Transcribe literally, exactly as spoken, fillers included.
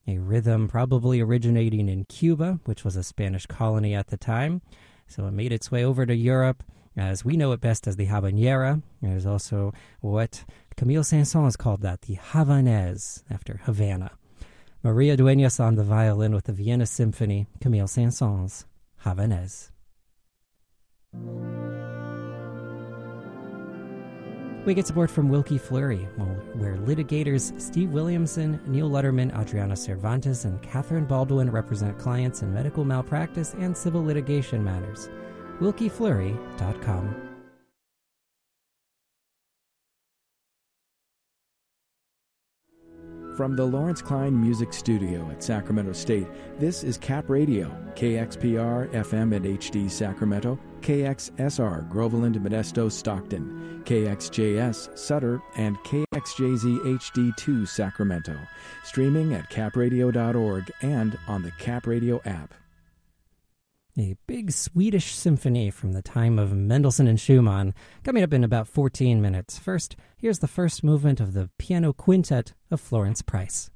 a rhythm probably originating in Cuba, which was a Spanish colony at the time. So it made its way over to Europe, as we know it best as the habanera. There's also what Camille Saint-Saëns called that, the Havanaise, after Havana. Maria Dueñas on the violin with the Vienna Symphony, Camille Saint-Saëns, Havanaise. We get support from Wilkie Fleury, where litigators Steve Williamson, Neil Lutterman, Adriana Cervantes, and Catherine Baldwin represent clients in medical malpractice and civil litigation matters. wilkie fleury dot com. From the Lawrence Klein Music Studio at Sacramento State, this is Cap Radio, K X P R, F M and H D Sacramento, K X S R, Groveland, Modesto, Stockton, K X J S, Sutter, and K X J Z H D two, Sacramento. Streaming at cap radio dot org and on the Cap Radio app. A big Swedish symphony from the time of Mendelssohn and Schumann, coming up in about fourteen minutes. First, here's the first movement of the piano quintet of Florence Price.